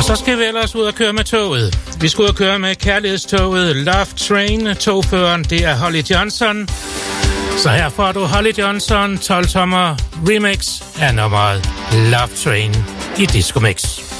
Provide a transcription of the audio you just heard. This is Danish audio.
Og så skal vi ellers ud og køre med toget. Vi skal ud og køre med kærlighedstoget Love Train. Togføreren, det er Holly Johnson. Så her får du Holly Johnson 12-tommer remix af nummeret Love Train i Disco Mix.